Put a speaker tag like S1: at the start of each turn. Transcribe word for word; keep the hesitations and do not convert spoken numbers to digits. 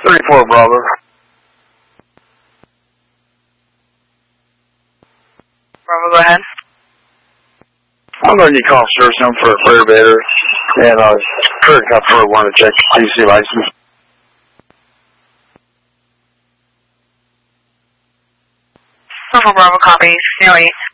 S1: thirty-four Bravo.
S2: Bravo, go ahead.
S1: I'm going to call service number for a freighter baiter, and uh, Kurt Cup wanted to check your T C license.
S2: Bravo, Bravo, copy. Snail eight.